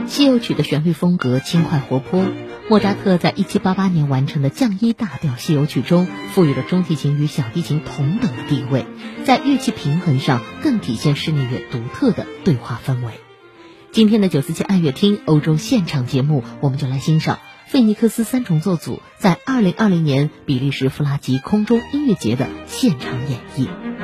西游曲的旋律风格轻快活泼，莫扎特在1788年完成的降一大调西游曲中，赋予了中提琴与小提琴同等的地位，在乐器平衡上更体现室内乐独特的对话氛围。今天的947爱乐厅欧洲现场节目，我们就来欣赏费尼克斯三重奏组在2020年比利时弗拉吉空中音乐节的现场演绎。